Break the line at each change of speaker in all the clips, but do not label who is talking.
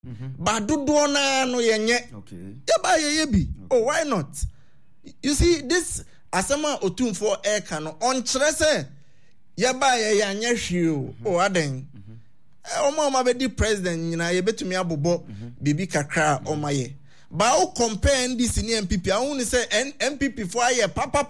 But do na no yenye.
Okay.
Yeba ye bi. Oh, why not? You see, this asema otum for air cano on chrese. Yeba ye yanye hwi o aden. Oma be di president nyina ye betumi abobo bibi kakra oma ye. Ba o compare NDC ni MPP, I want to say MPP for a year, papa.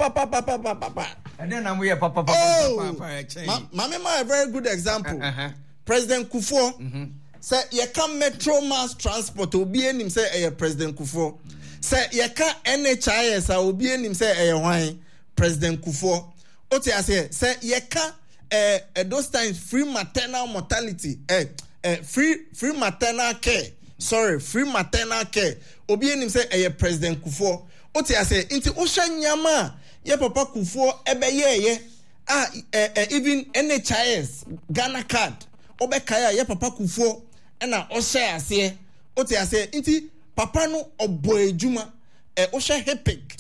And then we are papa.
Mama, a very good example. President Kufuor say you can metro mass transport. Obi enim say President Kufuor. Say you can NHIS. Obi enim say why President Kufuor. Ote say you can those times free maternal mortality. Free maternal care. Sorry, free maternal care. Obi enim say President Kufuor. Ote say inti osha nyama ye papa Kufuor ebe ye even NHIS Ghana card obekaya ye papa Kufuor na osha ase. Ote say inti papa no obo ejuma osha hepik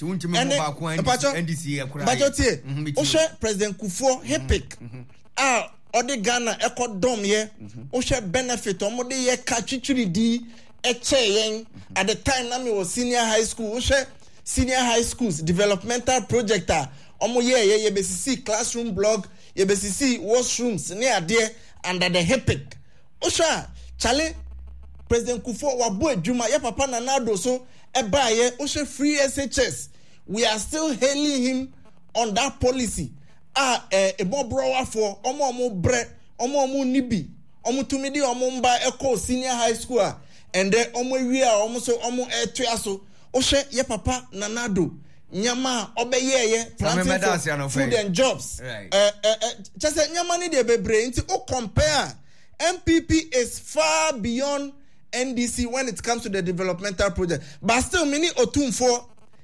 NDC
bajotie osha President Kufuor hepik ode Ghana ekodom ye osha benefit omode ye ka chichiri di eche at the time na me was senior high school osha senior high schools developmental projector omo ye BCC classroom blog ye BCC washrooms near there under the HEPIC osha chale President Kufuor wabo adwuma ye papa nanado so eba ye osha free SHS. We are still hailing him on that policy ebo browa for omo bre omo nibi omo tumidi omo mba eko senior high school and then omo wi omo so omo etuaso oshe ye papa nanado nyama obeye planting for food and jobs just nyama ni de bebre nti o compare MPP is far beyond NDC when it comes to the developmental project, but still many otumfo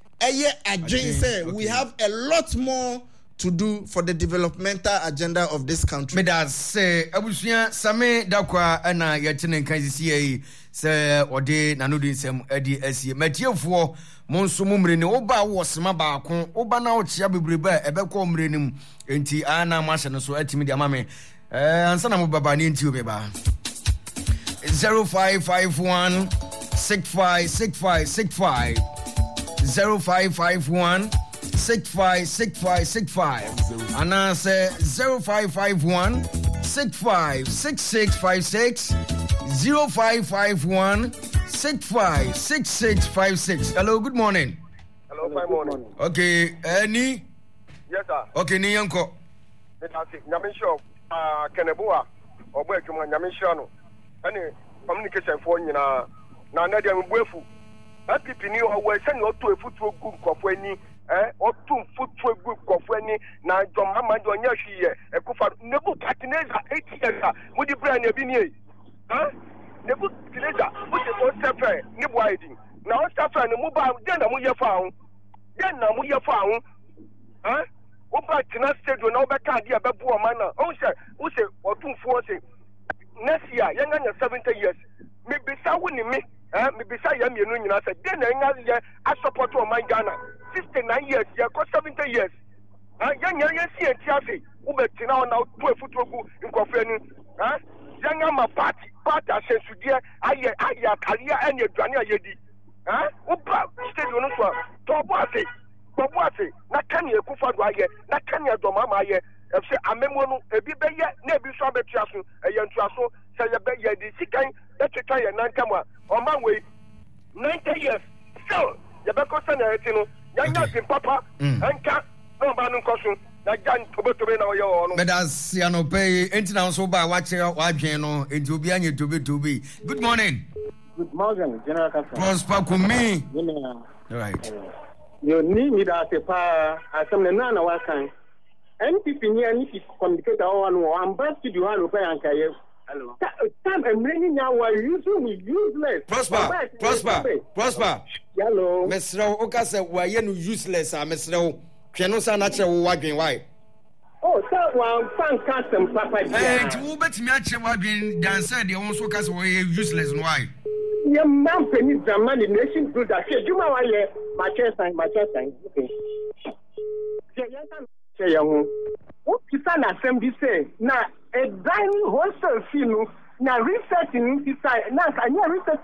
say we have a lot more to do for the developmental agenda of this country.
Me da say abusuya same dakwa na yetene kan sisi say ode nanodi nsem adi asie matiefo monso mumre ne oba wo sema ba ko oba na ochia bebreba ebekọ mre nim enti ana mahye no so atimi de amame ansa na mo baba ne enti obeba 0551 656565 0551 656565 and answer 0551 656656 0551 656656. Hello, good morning.
Hello, good morning.
Okay, Ni?
Yes, sir.
Okay, Ni Yanko.
Nyamisho, Kenebua, or Bekuma Nyamishano. Any communication for you now. Now, Nadia Mwefu. MPP knew how we send you to a football group of any. Or two football group of any. Now, John Hammond on Yashi, a Kufa, Nebu Patineza, 8 years, with the brand of Bini. Huh? Nebu Patineza, which is all separate, Nebu hiding. Now, Stefan, the mobile, then I'm your found. Then I'm your found. Huh? Opa Tina said, you know, back idea, Babu Mana. Oh, sir, who say, or 240. Next year, younger than 70 years. Maybe someone me. Maybe say I'm your union. I said, then I support my Ghana. 69 years, you got 70 years. Young see and Tiafi, Ubetina now 12 foot in Coffee. Young my party, I said, dear, I career and your Dania Yedi. Upa, stay on Tobati, Nakanya Kufa, Nakanya Domama, if say a memono, a bibaya, never saw the Trasu, a young Traso, say a beya, the Sikan, that's a tire, Nankama, on my way, 90 years. So, the Bacosan, young Papa, and cat, no banning caution, like Jan Tobato, but
as Yano pay, Entina so by watching out, Wajano, it will be any to be. Good morning.
Good morning, General Castle.
Prosper me. Right.
You need me as a pa, as some Nana Wakan. NPP near Niki communicate one best to do one of Payanka. Hello. Time I'm bringing now while using useless. Prosper. Hello.
Mesro Okasa, why you useless? Mesro, Pianosa natural wagging. Why?
Oh, that one fan custom, Papa.
And who bet me at wagging dancer, the also cast away useless. Why?
Your mom needs the money, nation good. I said, you know, my chest time. Okay. Say, what is an assembly say? Now, a dining hostel film, now researching inside, now, I research